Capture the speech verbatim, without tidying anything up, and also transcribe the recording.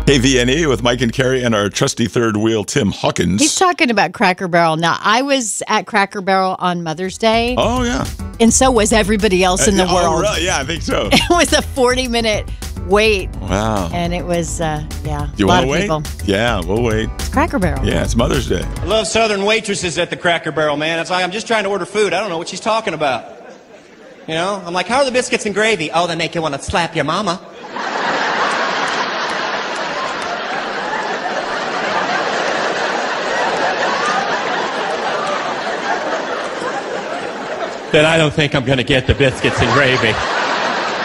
K V N E with Mike and Carrie and our trusty third wheel, Tim Hawkins. He's talking about Cracker Barrel. Now, I was at Cracker Barrel on Mother's Day. Oh, yeah. And so was everybody else in the uh, world. Oh, really? Yeah, I think so. It was a forty-minute wait. Wow. And it was, uh, yeah, Do you a lot want of to wait? people. Yeah, we'll wait. It's Cracker Barrel. Yeah, it's Mother's Day. I love Southern waitresses at the Cracker Barrel, man. It's like, I'm just trying to order food. I don't know what she's talking about. You know? I'm like, how are the biscuits and gravy? Oh, they make you want to slap your mama. Then I don't think I'm going to get the biscuits and gravy.